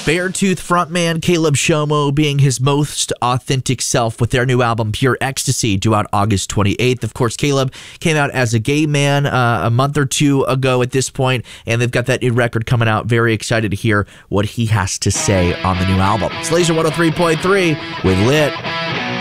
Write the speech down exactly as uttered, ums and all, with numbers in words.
Beartooth frontman Caleb Shomo being his most authentic self with their new album Pure Ecstasy, due out August twenty-eighth. Of course, Caleb came out as a gay man uh, a month or two ago at this point, and they've got that new record coming out. Very excited to hear what he has to say on the new album. It's Laser one oh three point three with Lit.